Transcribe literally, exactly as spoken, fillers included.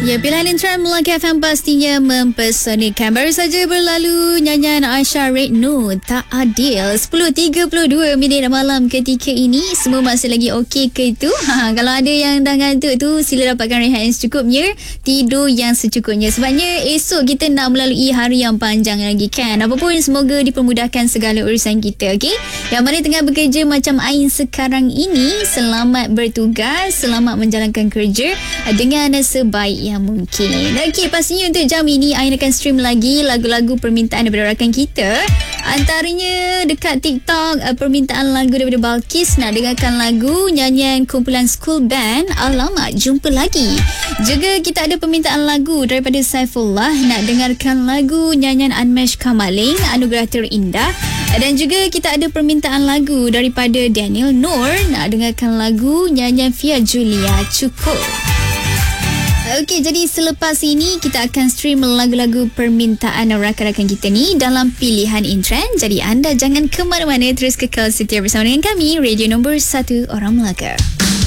Ya, pilihan intern Melaka F M pastinya mempersonikan. Baru saja berlalu nyanyian Aisyah Redno, Tak Adil. sepuluh tiga puluh dua minit malam ketika ini. Semua masih lagi okey ke itu? Ha, kalau ada yang dah ngantuk tu, sila dapatkan rehat yang secukupnya, tidur yang secukupnya. Sebabnya esok kita nak melalui hari yang panjang lagi kan. Apapun, semoga dipermudahkan segala urusan kita, okey? Yang mana tengah bekerja macam Ain sekarang ini, selamat bertugas, selamat menjalankan kerja dengan sebaik yang mungkin. Okey, pastinya untuk jam ini Ain akan stream lagi lagu-lagu permintaan daripada rakan kita. Antaranya dekat TikTok, permintaan lagu daripada Balkis, nak dengarkan lagu nyanyian kumpulan School Band, Alamak Jumpa Lagi. Juga kita ada permintaan lagu daripada Saifullah, nak dengarkan lagu nyanyian Unmesh Kamaling, Anugerah Terindah. Dan juga kita ada permintaan lagu daripada Daniel Noor, nak dengarkan lagu nyanyian Fia Julia, Cukup. Okey, jadi selepas ini kita akan stream lagu-lagu permintaan rakan-rakan kita ni dalam pilihan Intrend. Jadi anda jangan ke mana-mana, terus kekal setia bersama dengan kami, Radio Nombor satu Orang Melaka.